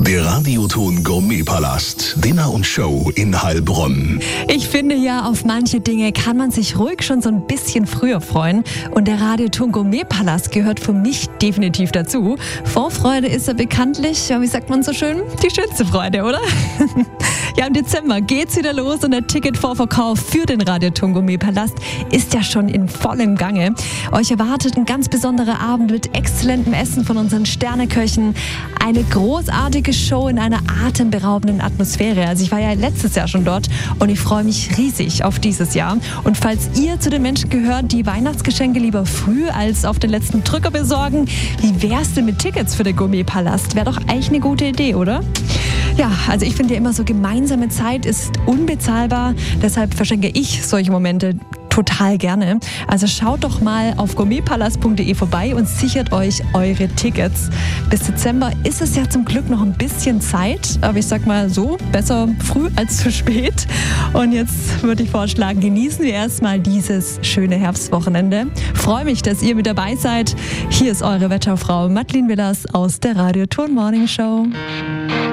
Der Radioton Gourmetpalast, Dinner und Show in Heilbronn. Ich finde ja, auf manche Dinge kann man sich ruhig schon so ein bisschen früher freuen. Und der Radioton Gourmetpalast gehört für mich definitiv dazu. Vorfreude ist ja bekanntlich, wie sagt man so schön, die schönste Freude, oder? Ja, im Dezember geht's wieder los und der Ticketvorverkauf für den Radioton Gourmetpalast ist ja schon in vollem Gange. Euch erwartet ein ganz besonderer Abend mit exzellentem Essen von unseren Sterneköchen, eine großartige Show in einer atemberaubenden Atmosphäre. Also ich war ja letztes Jahr schon dort und ich freue mich riesig auf dieses Jahr. Und falls ihr zu den Menschen gehört, die Weihnachtsgeschenke lieber früh als auf den letzten Drücker besorgen, wie wär's denn mit Tickets für den Gourmetpalast? Wäre doch eigentlich eine gute Idee, oder? Ja, also ich finde ja immer so, gemeinsame Zeit ist unbezahlbar. Deshalb verschenke ich solche Momente total gerne. Also schaut doch mal auf gourmetpalast.de vorbei und sichert euch eure Tickets. Bis Dezember ist es ja zum Glück noch ein bisschen Zeit, aber ich sag mal so, besser früh als zu spät. Und jetzt würde ich vorschlagen, genießen wir erstmal dieses schöne Herbstwochenende. Freue mich, dass ihr mit dabei seid. Hier ist eure Wetterfrau Madeleine Willers aus der Radioton Morning Show.